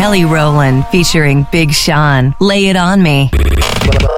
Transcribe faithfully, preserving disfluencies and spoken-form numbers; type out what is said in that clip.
Kelly Rowland featuring Big Sean. Lay It On Me.